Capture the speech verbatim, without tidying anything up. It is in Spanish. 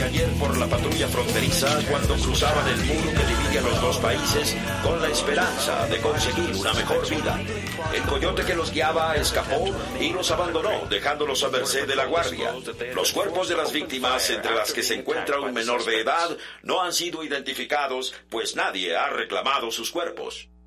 ayer por la patrulla fronteriza cuando cruzaban el muro que divide a los dos países con la esperanza de conseguir una mejor vida. El coyote que los guiaba escapó y los abandonó, dejándolos a merced de la guardia. Los cuerpos de las víctimas, entre las que se encuentra un menor de edad, no han sido identificados, pues nadie ha reclamado sus cuerpos.